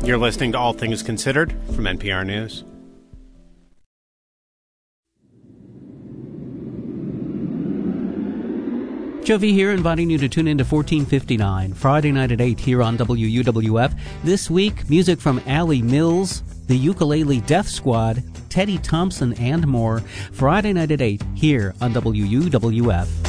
You're listening to All Things Considered from NPR News. Joe V here, inviting you to tune in to 1459, Friday night at 8 here on WUWF. This week, music from Allie Mills, the Ukulele Death Squad, Teddy Thompson, and more. Friday night at 8 here on WUWF.